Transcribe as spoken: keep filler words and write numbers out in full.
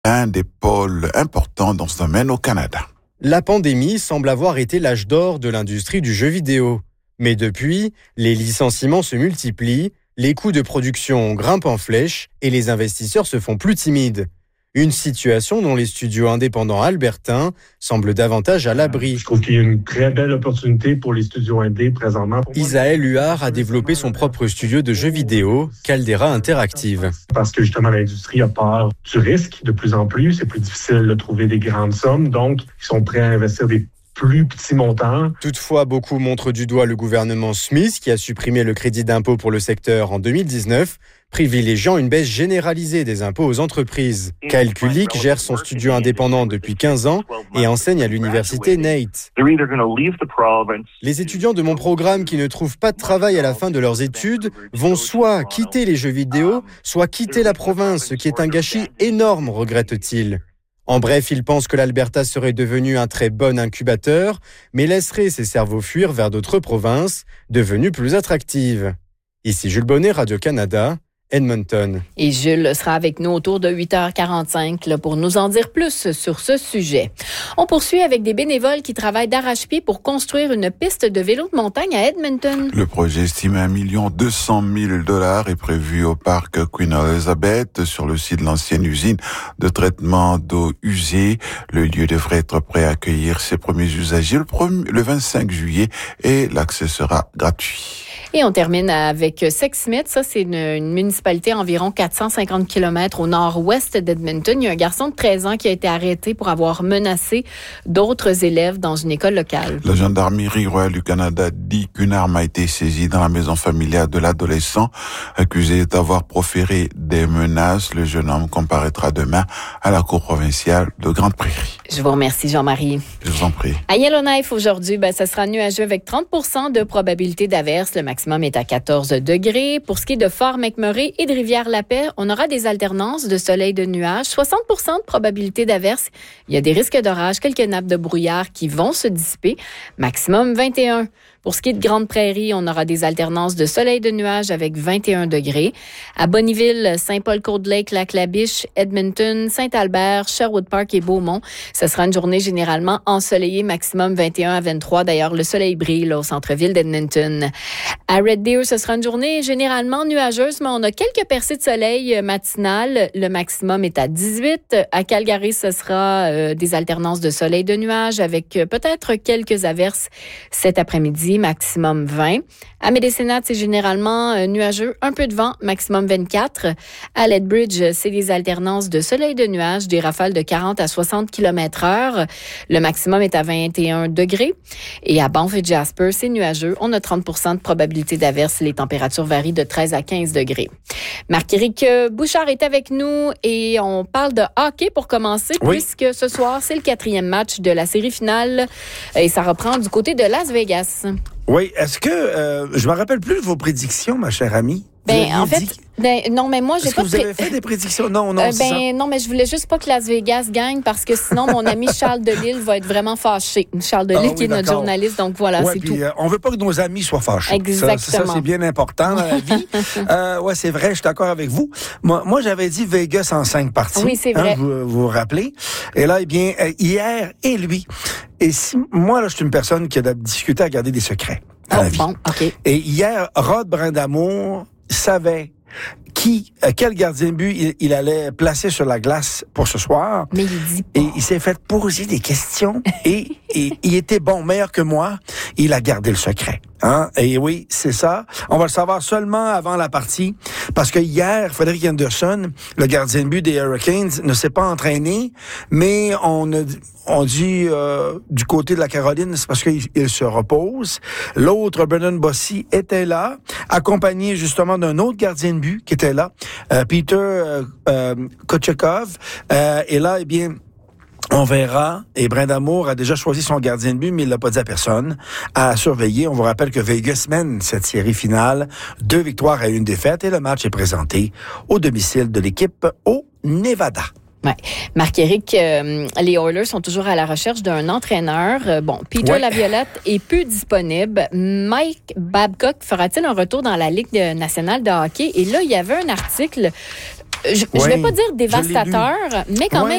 un des pôles importants dans ce domaine au Canada. La pandémie semble avoir été l'âge d'or de l'industrie du jeu vidéo. Mais depuis, les licenciements se multiplient, les coûts de production grimpent en flèche et les investisseurs se font plus timides. Une situation dont les studios indépendants albertains semblent davantage à l'abri. Je trouve qu'il y a une très belle opportunité pour les studios indés présentement. Isaël Huard a développé son propre studio de jeux vidéo, Caldera Interactive. Parce que justement, l'industrie a peur du risque de plus en plus. C'est plus difficile de trouver des grandes sommes. Donc, ils sont prêts à investir des plus petits montants. Toutefois, beaucoup montrent du doigt le gouvernement Smith qui a supprimé le crédit d'impôt pour le secteur en deux mille dix-neuf, privilégiant une baisse généralisée des impôts aux entreprises. Kyle Kulik gère son studio indépendant depuis quinze ans et enseigne à l'université Nate. Les étudiants de mon programme qui ne trouvent pas de travail à la fin de leurs études vont soit quitter les jeux vidéo, soit quitter la province, ce qui est un gâchis énorme, regrette-t-il. En bref, il pense que l'Alberta serait devenu un très bon incubateur, mais laisserait ses cerveaux fuir vers d'autres provinces, devenues plus attractives. Ici Jules Bonnet, Radio-Canada, Edmonton. Et Jules sera avec nous autour de huit heures quarante-cinq là, pour nous en dire plus sur ce sujet. On poursuit avec des bénévoles qui travaillent d'arrache-pied pour construire une piste de vélo de montagne à Edmonton. Le projet estimé à un million deux cent mille dollars est prévu au parc Queen Elizabeth sur le site de l'ancienne usine de traitement d'eau usée. Le lieu devrait être prêt à accueillir ses premiers usagers le, premier, le vingt-cinq juillet et l'accès sera gratuit. Et on termine avec Sexsmith. Ça, c'est une, une municipalité à environ quatre cent cinquante kilomètres au nord-ouest d'Edmonton. Il y a un garçon de treize ans qui a été arrêté pour avoir menacé d'autres élèves dans une école locale. La gendarmerie royale du Canada dit qu'une arme a été saisie dans la maison familiale de l'adolescent. Accusé d'avoir proféré des menaces, le jeune homme comparaîtra demain à la cour provinciale de Grande Prairie. Je vous remercie, Jean-Marie. Je vous en prie. À Yellowknife, aujourd'hui, ben, ça sera nuageux avec trente pour cent de probabilité d'averse. Le maximum est à quatorze degrés. Pour ce qui est de Fort McMurray et de Rivière-la-Paix, on aura des alternances de soleil et de nuages. soixante pour cent de probabilité d'averse. Il y a des risques d'orage, quelques nappes de brouillard qui vont se dissiper. Maximum vingt et un. Pour ce qui est de Grande Prairie, on aura des alternances de soleil et de nuages avec vingt et un degrés. À Bonnyville, Saint-Paul-Côte-Lake, Lac-La-Biche, Edmonton, Saint-Albert, Sherwood Park et Beaumont, ce sera une journée généralement ensoleillée, maximum vingt et un à vingt-trois. D'ailleurs, le soleil brille là, au centre-ville d'Edmonton. À Red Deer, ce sera une journée généralement nuageuse, mais on a quelques percées de soleil matinales. Le maximum est à dix-huit. À Calgary, ce sera euh, des alternances de soleil et de nuages avec euh, peut-être quelques averses cet après-midi. Maximum vingt. À Medicine Hat, c'est généralement euh, nuageux, un peu de vent, maximum vingt-quatre. À Lethbridge, c'est des alternances de soleil et de nuages, des rafales de quarante à soixante kilomètres heure. Le maximum est à vingt et un degrés. Et à Banff et Jasper, c'est nuageux. On a trente pour cent de probabilité d'averse. Les températures varient de treize à quinze degrés. Marc-Éric Bouchard est avec nous et on parle de hockey pour commencer, oui. Puisque ce soir, c'est le quatrième match de la série finale et ça reprend du côté de Las Vegas. Oui, est-ce que... Euh, je me rappelle plus de vos prédictions, ma chère amie. Ben, en fait, ben, non, mais moi, j'ai Est-ce pas... que vous avez fait des prédictions? Non, non, euh, c'est ben, ça. non, mais je voulais juste pas que Las Vegas gagne parce que sinon, mon ami Charles Delisle va être vraiment fâché. Charles Delisle, ah, oui, qui est d'accord. Notre journaliste, donc voilà, ouais, c'est puis, tout. Euh, on veut pas que nos amis soient fâchés. Exactement. Ça, ça c'est bien important dans la vie. euh, ouais, c'est vrai, je suis d'accord avec vous. Moi, moi j'avais dit Vegas en cinq parties. Oui, c'est vrai. Hein, vous, vous vous rappelez? Et là, eh bien, euh, hier et lui. Et si, moi, là, je suis une personne qui a de la difficulté à garder des secrets. Oh, bon, OK. Et hier, Rod Brindamour savait qui, euh, quel gardien de but il, il allait placer sur la glace pour ce soir. Mais il dit pas. Et il s'est fait poser des questions et, et il était bon, meilleur que moi. Il a gardé le secret. Hein? Et oui, c'est ça. On va le savoir seulement avant la partie. Parce que hier, Frédéric Anderson, le gardien de but des Hurricanes, ne s'est pas entraîné, mais on a, on dit euh, du côté de la Caroline, c'est parce qu'il il se repose. L'autre, Brendan Bossy, était là, accompagné justement d'un autre gardien de but qui était là, euh, Peter euh, euh, Kochekov. Euh, et là, eh bien... On verra, et Brindamour a déjà choisi son gardien de but, mais il l'a pas dit à personne, à surveiller. On vous rappelle que Vegas mène cette série finale, deux victoires à une défaite, et le match est présenté au domicile de l'équipe au Nevada. Ouais. Marc-Éric, euh, les Oilers sont toujours à la recherche d'un entraîneur. Euh, bon, Peter ouais. Laviolette est plus disponible. Mike Babcock fera-t-il un retour dans la Ligue nationale de hockey? Et là, il y avait un article... Je ne oui, vais pas dire dévastateur, mais quand ouais.